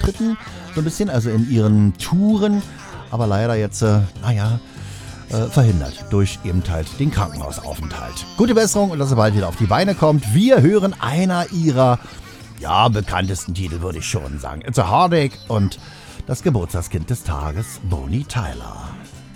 auftreten, so ein bisschen, also in ihren Touren, aber leider jetzt, verhindert durch eben halt den Krankenhausaufenthalt. Gute Besserung und dass er bald wieder auf die Beine kommt. Wir hören einer ihrer, bekanntesten Titel, würde ich schon sagen. It's a Heartache und das Geburtstagskind des Tages, Bonnie Tyler.